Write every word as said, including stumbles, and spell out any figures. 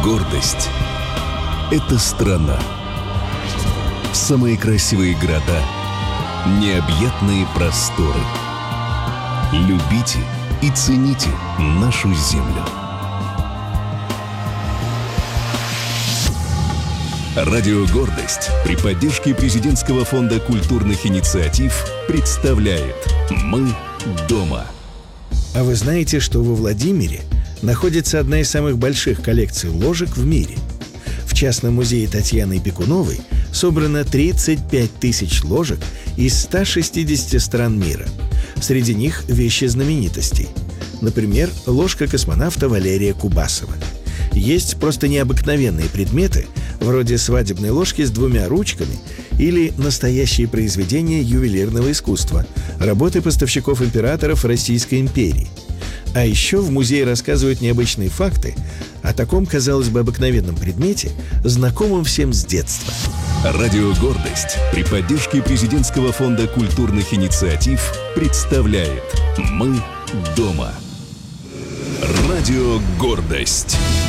Гордость – это страна. Самые красивые города, необъятные просторы. Любите и цените нашу землю. Радио «Гордость» при поддержке Президентского фонда культурных инициатив представляет «Мы дома». А вы знаете, что во Владимире находится одна из самых больших коллекций ложек в мире? В частном музее Татьяны Пекуновой собрано тридцать пять тысяч ложек из ста шестидесяти стран мира. Среди них вещи знаменитостей. Например, ложка космонавта Валерия Кубасова. Есть просто необыкновенные предметы, вроде свадебной ложки с двумя ручками или настоящие произведения ювелирного искусства, работы поставщиков императоров Российской империи. А еще в музее рассказывают необычные факты о таком, казалось бы, обыкновенном предмете, знакомом всем с детства. Радио «Гордость» при поддержке Президентского фонда культурных инициатив представляет «Мы дома». Радио «Гордость».